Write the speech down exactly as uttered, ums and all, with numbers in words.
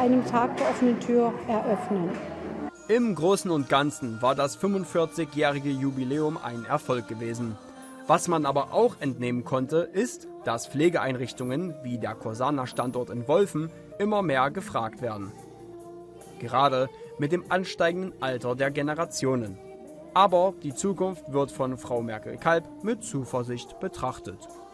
einem Tag der offenen Tür eröffnen. Im Großen und Ganzen war das fünfundvierzigjährige Jubiläum ein Erfolg gewesen. Was man aber auch entnehmen konnte, ist, dass Pflegeeinrichtungen wie der Corsana-Standort in Wolfen immer mehr gefragt werden. Gerade mit dem ansteigenden Alter der Generationen. Aber die Zukunft wird von Frau Merkel-Kalb mit Zuversicht betrachtet.